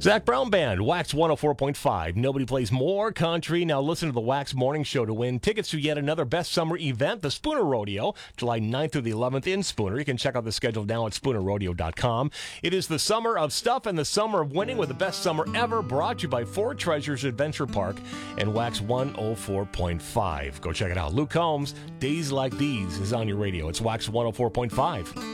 Zach Brown Band, Wax 104.5. Nobody plays more country. Now listen to the Wax Morning Show to win tickets to yet another best summer event, the Spooner Rodeo, July 9th through the 11th in Spooner. You can check out the schedule now at SpoonerRodeo.com. It is the summer of stuff and the summer of winning with the best summer ever, brought to you by Four Treasures Adventure Park and Wax 104.5. Go check it out. Luke Combs, Days Like These is on your radio. It's Wax 104.5.